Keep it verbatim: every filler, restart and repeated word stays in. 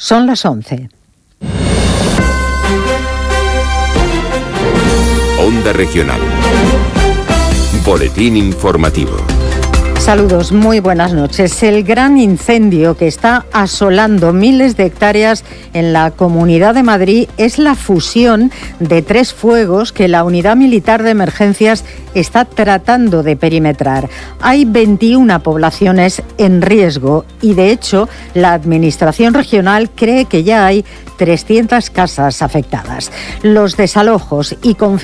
Son las once. Onda Regional. Boletín informativo. Saludos, muy buenas noches. El gran incendio que está asolando miles de hectáreas en la Comunidad de Madrid es la fusión de tres fuegos que la Unidad Militar de Emergencias está tratando de perimetrar. Hay veintiuna poblaciones en riesgo y, de hecho, la Administración regional cree que ya hay trescientas casas afectadas. Los desalojos y confinamientos